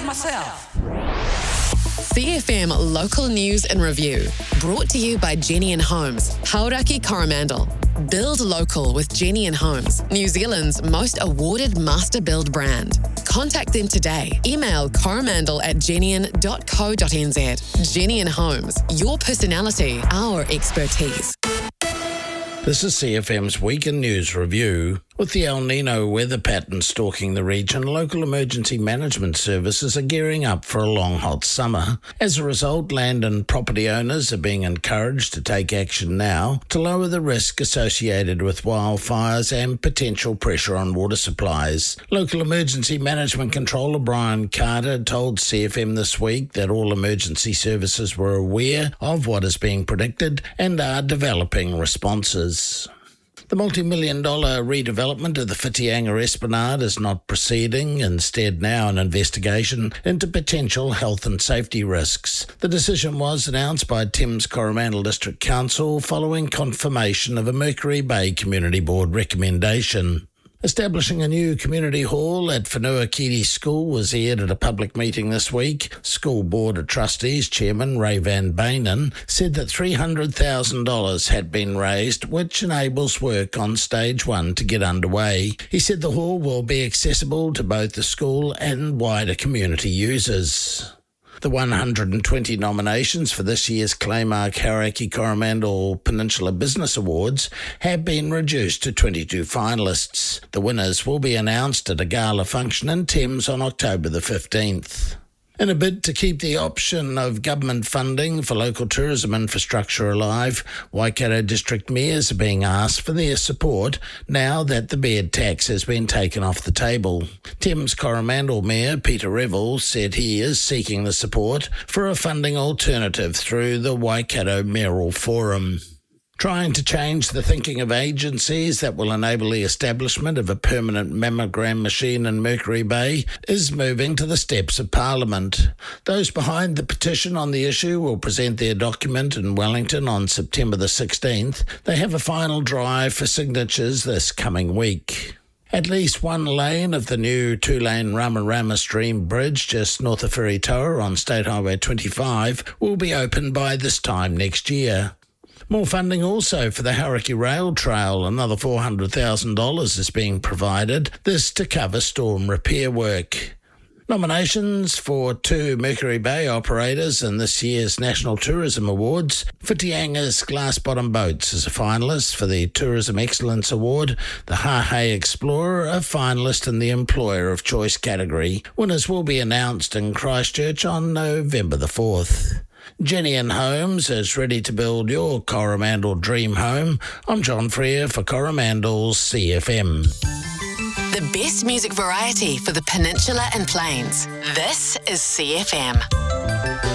myself. CFM Local News and Review. Brought to you by Jenny and Homes, Hauraki Coromandel. Build local with Jenny and Homes, New Zealand's most awarded master build brand. Contact them today. Email coromandel@jennian.co.nz. Jenny and Homes, your personality, our expertise. This is CFM's Weekend News Review. With the El Nino weather pattern stalking the region, local emergency management services are gearing up for a long, hot summer. As a result, land and property owners are being encouraged to take action now to lower the risk associated with wildfires and potential pressure on water supplies. Local Emergency Management Controller Brian Carter told CFM this week that all emergency services were aware of what is being predicted and are developing responses. The multi-million-dollar redevelopment of the Whitianga Esplanade is not proceeding, instead now an investigation into potential health and safety risks. The decision was announced by Thames Coromandel District Council following confirmation of a Mercury Bay Community Board recommendation. Establishing a new community hall at Whenuakiri School was aired at a public meeting this week. School Board of Trustees Chairman Ray Van Benen said that $300,000 had been raised, which enables work on Stage 1 to get underway. He said the hall will be accessible to both the school and wider community users. The 120 nominations for this year's Claymark Hauraki Coromandel Peninsula Business Awards have been reduced to 22 finalists. The winners will be announced at a gala function in Thames on October the 15th. In a bid to keep the option of government funding for local tourism infrastructure alive, Waikato district mayors are being asked for their support now that the bed tax has been taken off the table. Thames Coromandel Mayor Peter Revel said he is seeking the support for a funding alternative through the Waikato Mayoral Forum. Trying to change the thinking of agencies that will enable the establishment of a permanent mammogram machine in Mercury Bay is moving to the steps of Parliament. Those behind the petition on the issue will present their document in Wellington on September the 16th. They have a final drive for signatures this coming week. At least one lane of the new two-lane Ramarama Stream Bridge just north of Wheritoa on State Highway 25 will be opened by this time next year. More funding also for the Hauraki Rail Trail. Another $400,000 is being provided, this to cover storm repair work. Nominations for 2 Mercury Bay operators in this year's National Tourism Awards. Whitianga's Glass Bottom Boats is a finalist for the Tourism Excellence Award. The Hahei Explorer, a finalist in the Employer of Choice category. Winners will be announced in Christchurch on November the 4th. Jenny and Homes is ready to build your Coromandel dream home. I'm John Freer for Coromandel's CFM. The best music variety for the Peninsula and Plains. This is CFM.